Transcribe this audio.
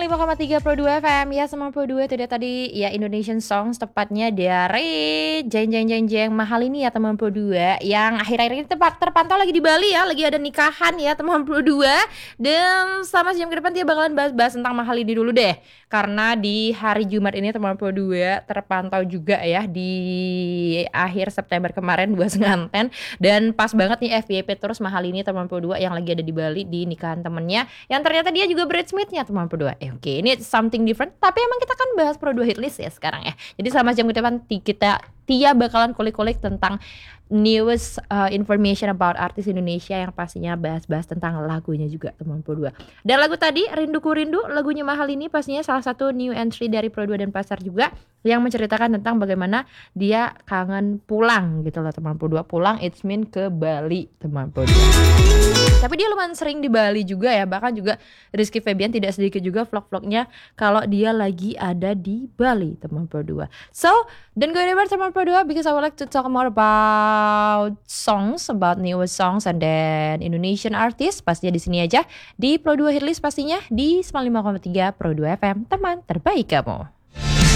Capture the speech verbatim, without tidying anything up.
sembilan puluh lima koma tiga Pro dua F M. Ya, sembilan puluh dua itu dia tadi ya Indonesian Songs, tepatnya dari Jeng Jeng Jeng Jeng Mahal ini ya teman Pro dua, yang akhir-akhir ini tepat terpantau lagi di Bali ya, lagi ada nikahan ya teman Pro dua. Dan selama sejam ke depan dia bakalan bahas-bahas tentang Mahal ini dulu deh. Karena di hari Jumat ini teman Pro dua terpantau juga ya di akhir September kemarin dua pengantin, dan pas banget nih F Y P terus Mahal ini teman Pro dua yang lagi ada di Bali di nikahan temennya, yang ternyata dia juga bridesmaidnya teman Pro dua. Eh, oke, okay. Ini something different, tapi emang kita kan bahas Pro dua hitlist ya sekarang ya. Jadi selama jam ke depan kita Tia bakalan kulik-kulik tentang newest uh, information about artis Indonesia, yang pastinya bahas-bahas tentang lagunya juga teman Pro dua. Dan lagu tadi Rinduku Rindu, lagunya Mahal ini pastinya salah satu new entry dari Pro dua dan Pasar juga, yang menceritakan tentang bagaimana dia kangen pulang gitu loh teman Pro dua. Pulang it's mean ke Bali teman Pro dua. Tapi dia lumayan sering di Bali juga ya, bahkan juga Rizky Febian tidak sedikit juga vlog-vlognya kalau dia lagi ada di Bali teman Pro dua. So, don't go anywhere teman Pro dua, because I would like to talk more about songs, about newest songs and then Indonesian artists. Pastinya di sini aja di Pro dua Hitlist, pastinya di sembilan puluh lima koma tiga Pro dua F M, teman terbaik kamu.